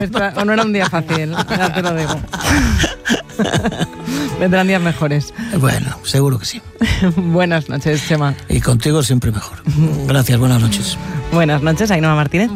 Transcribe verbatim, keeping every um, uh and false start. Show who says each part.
Speaker 1: O no era un día fácil, ya te lo digo. Vendrán días mejores.
Speaker 2: Bueno, seguro que sí.
Speaker 1: Buenas noches, Chema.
Speaker 2: Y contigo siempre mejor. Gracias, buenas noches.
Speaker 1: Buenas noches, Ainhoa Martínez.